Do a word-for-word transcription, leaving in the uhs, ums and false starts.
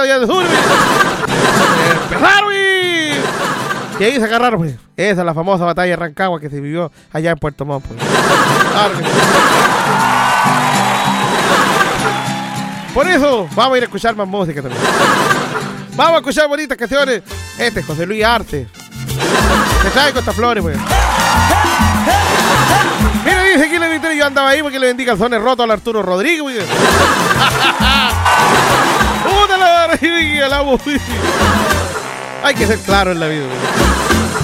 allá del sur. Empezaron y... y ahí se agarraron, pues. Esa es la famosa batalla de Rancagua que se vivió allá en Puerto Montt, pues. Claro que sí. Por eso vamos a ir a escuchar más música también. Vamos a escuchar bonitas canciones. Este es José Luis Arce. Se trae con estas flores, pues. Mira, dice aquí en el Ministerio, yo andaba ahí porque le vendí calzones rotos al Arturo Rodríguez, pues. ¡Puta la barra! Hay que ser claro en la vida, pues.